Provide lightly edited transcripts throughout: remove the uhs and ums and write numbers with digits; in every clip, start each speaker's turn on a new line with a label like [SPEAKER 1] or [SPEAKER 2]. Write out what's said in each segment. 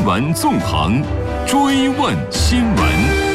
[SPEAKER 1] 闻纵横，追问新闻。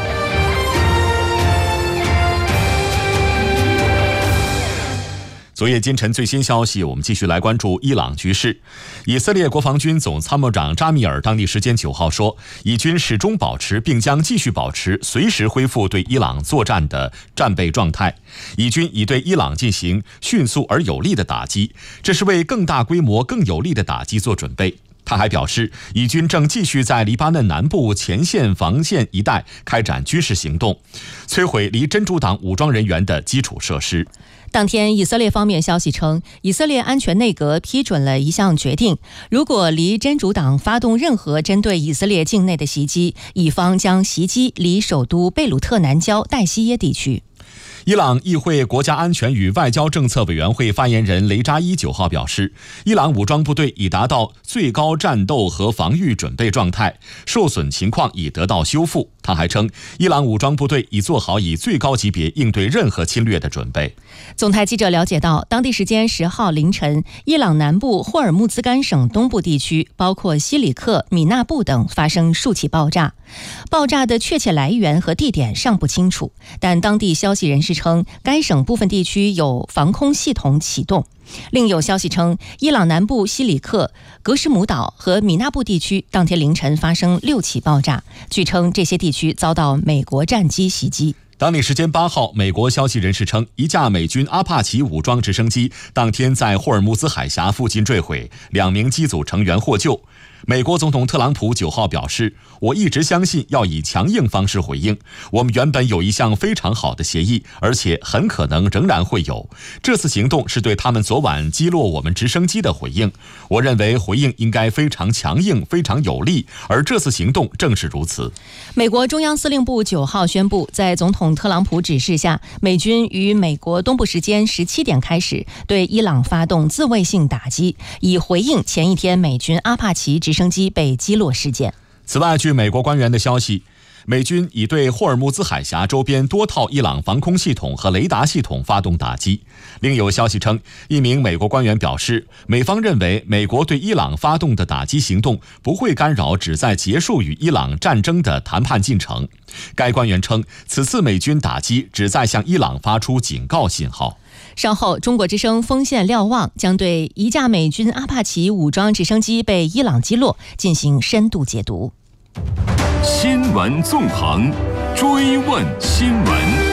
[SPEAKER 1] 昨夜今晨最新消息，我们继续来关注伊朗局势。以色列国防军总参谋长扎米尔当地时间9号说，以军始终保持并将继续保持随时恢复对伊朗作战的战备状态。以军已对伊朗进行迅速而有力的打击，这是为更大规模、更有力的打击做准备。他还表示，以军正继续在黎巴嫩南部前线防线一带开展军事行动，摧毁离真主党武装人员的基础设施。
[SPEAKER 2] 当天，以色列方面消息称，以色列安全内阁批准了一项决定，如果离真主党发动任何针对以色列境内的袭击，以方将袭击离首都贝鲁特南郊代西耶地区。
[SPEAKER 1] 伊朗议会国家安全与外交政策委员会发言人雷扎伊9号表示，伊朗武装部队已达到最高战斗和防御准备状态，受损情况已得到修复。他还称，伊朗武装部队已做好以最高级别应对任何侵略的准备。
[SPEAKER 2] 总台记者了解到，当地时间10号凌晨，伊朗南部霍尔木兹干省东部地区，包括西里克、米纳布等发生数起爆炸。爆炸的确切来源和地点尚不清楚，但当地消息人士称，该省部分地区有防空系统启动。另有消息称，伊朗南部西里克、格什姆岛和米纳布地区当天凌晨发生6起爆炸，据称这些地区遭到美国战机袭击。
[SPEAKER 1] 当地时间8号，美国消息人士称，一架美军阿帕奇武装直升机当天在霍尔木兹海峡附近坠毁，2名机组成员获救。美国总统特朗普9号表示，我一直相信要以强硬方式回应，我们原本有一项非常好的协议，而且很可能仍然会有。这次行动是对他们昨晚击落我们直升机的回应，我认为回应应该非常强硬、非常有力，而这次行动正是如此。
[SPEAKER 2] 美国中央司令部9号宣布，在总统特朗普指示下，美军于美国东部时间17点开始对伊朗发动自卫性打击，以回应前一天美军阿帕奇直升机被击落事件。
[SPEAKER 1] 此外，据美国官员的消息，美军已对霍尔木兹海峡周边多套伊朗防空系统和雷达系统发动打击。另有消息称，一名美国官员表示，美方认为美国对伊朗发动的打击行动不会干扰旨在结束与伊朗战争的谈判进程。该官员称，此次美军打击旨在向伊朗发出警告信号。
[SPEAKER 2] 稍后，中国之声锋线瞭望将对一架美军阿帕奇武装直升机被伊朗击落进行深度解读。
[SPEAKER 1] 新闻纵横，追问新闻。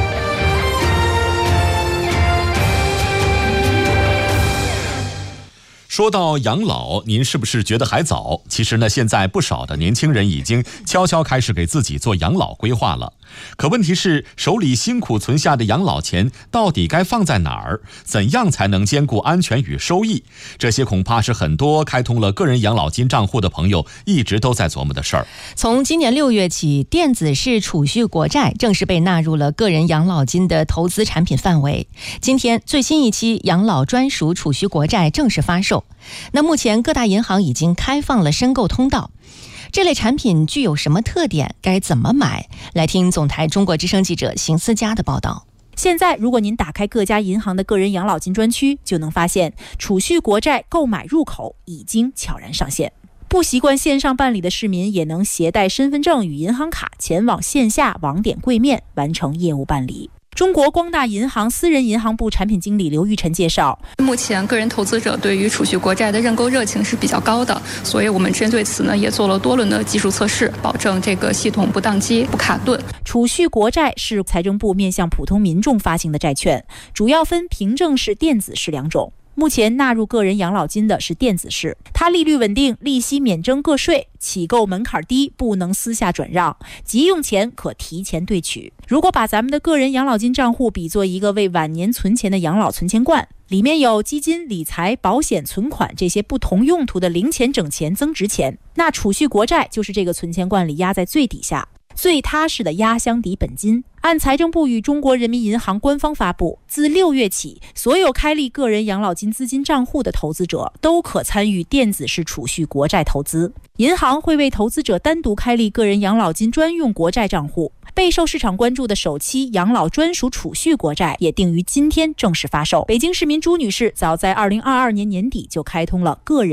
[SPEAKER 1] 说到养老，您是不是觉得还早？其实呢，现在不少的年轻人已经悄悄开始给自己做养老规划了。可问题是，手里辛苦存下的养老钱到底该放在哪儿？怎样才能兼顾安全与收益？这些恐怕是很多开通了个人养老金账户的朋友一直都在琢磨的事儿。
[SPEAKER 2] 从今年6月起，电子式储蓄国债正式被纳入了个人养老金的投资产品范围。今天，最新一期养老专属储蓄国债正式发售。那目前各大银行已经开放了申购通道。这类产品具有什么特点？该怎么买？来听总台中国之声记者邢思佳的报道。
[SPEAKER 3] 现在，如果您打开各家银行的个人养老金专区，就能发现储蓄国债购买入口已经悄然上线。不习惯线上办理的市民也能携带身份证与银行卡前往线下网点柜面完成业务办理。中国光大银行私人银行部产品经理刘玉晨介绍，
[SPEAKER 4] 目前个人投资者对于储蓄国债的认购热情是比较高的，所以我们针对此呢也做了多轮的技术测试，保证这个系统不宕机、不卡顿。
[SPEAKER 3] 储蓄国债是财政部面向普通民众发行的债券，主要分凭证式、电子式2种。目前纳入个人养老金的是电子式，它利率稳定，利息免征个税，起购门槛低，不能私下转让，急用钱可提前兑取。如果把咱们的个人养老金账户比作一个为晚年存钱的养老存钱罐，里面有基金、理财、保险、存款这些不同用途的零钱、整钱、增值钱，那储蓄国债就是这个存钱罐里压在最底下，最踏实的压箱底本金。按财政部与中国人民银行官方发布，自6月起，所有开立个人养老金资金账户的投资者都可参与电子式储蓄国债投资。银行会为投资者单独开立个人养老金专用国债账户。备受市场关注的首期养老专属储蓄国债也定于今天正式发售。北京市民朱女士早在2022年年底就开通了个人